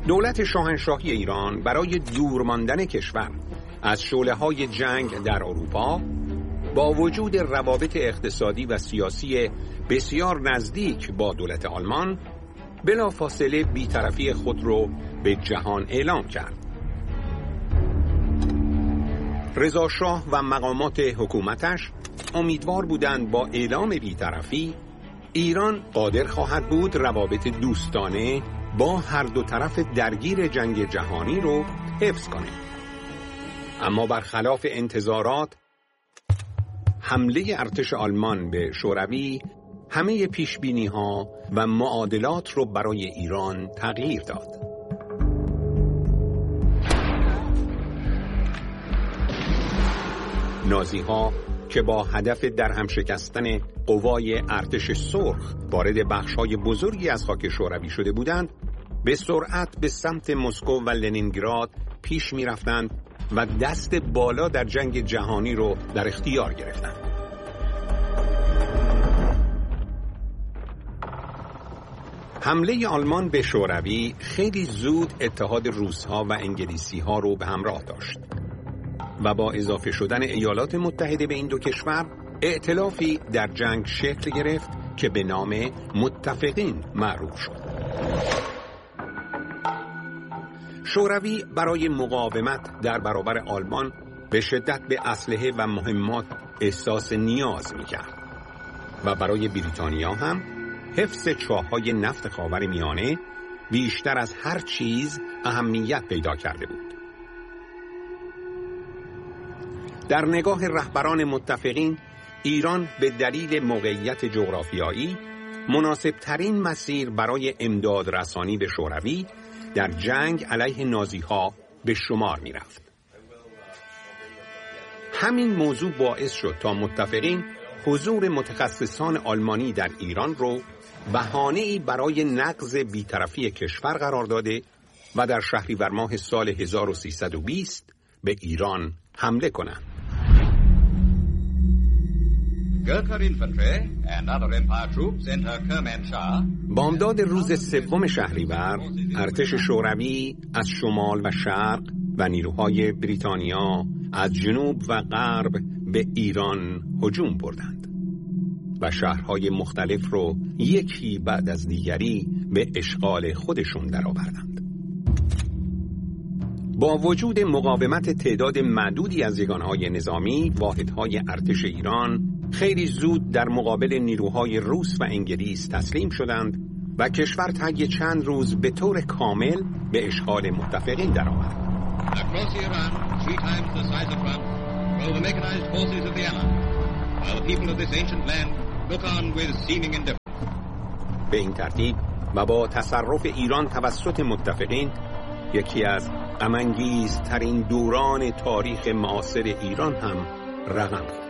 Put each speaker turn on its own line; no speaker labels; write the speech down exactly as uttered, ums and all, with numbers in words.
دولت شاهنشاهی ایران برای دور ماندن کشور از شعله‌های جنگ در اروپا با وجود روابط اقتصادی و سیاسی بسیار نزدیک با دولت آلمان بلافاصله بی‌طرفی خود رو به جهان اعلام کرد. رضا شاه و مقامات حکومتش امیدوار بودند با اعلام بی‌طرفی ایران قادر خواهد بود روابط دوستانه با هر دو طرف درگیر جنگ جهانی رو حفظ کنه. اما برخلاف انتظارات حمله ارتش آلمان به شوروی همه پیشبینی‌ها و معادلات رو برای ایران تغییر داد. نازی‌ها که با هدف درهم شکستن قوای ارتش سرخ وارد بخش‌های بزرگی از خاک شوروی شده بودند، به سرعت به سمت مسکو و لنینگراد پیش می‌رفتند و دست بالا در جنگ جهانی رو در اختیار گرفتند. حمله آلمان به شوروی خیلی زود اتحاد روس‌ها و انگلیسی‌ها رو به همراه داشت و با اضافه شدن ایالات متحده به این دو کشور ائتلافی در جنگ شکل گرفت که به نام متفقین معروف شد. شوروی برای مقاومت در برابر آلمان به شدت به اسلحه و مهمات احساس نیاز می‌کرد و برای بریتانیا هم حفظ چاه‌های نفت خاورمیانه بیشتر از هر چیز اهمیت پیدا کرده بود. در نگاه رهبران متفقین، ایران به دلیل موقعیت جغرافیایی مناسب ترین مسیر برای امداد رسانی به شوروی در جنگ علیه نازی‌ها به شمار می رفت. همین موضوع باعث شد تا متفقین حضور متخصصان آلمانی در ایران رو بهانه‌ای برای نقض بی‌طرفی کشور قرار داده و در شهریور ماه سال هزار و سیصد و بیست به ایران حمله کنند. بامداد روز سوم شهریور ارتش شوروی از شمال و شرق و نیروهای بریتانیا از جنوب و غرب به ایران هجوم بردند و شهرهای مختلف رو یکی بعد از دیگری به اشغال خودشون درآوردند. با وجود مقاومت تعداد معدودی از یگانهای نظامی، واحدهای ارتش ایران خیلی زود در مقابل نیروهای روس و انگلیس تسلیم شدند و کشور طی چند روز به طور کامل به اشغال متفقین درآمد.
Across Iran, three times the size of France, roll the mechanized forces of the Allies, while the people of this ancient land look on with seeming indifference.
به این ترتیب و با تصرف ایران توسط متفقین، یکی از غم‌انگیزترین دوران تاریخ معاصر ایران هم رقم خورد.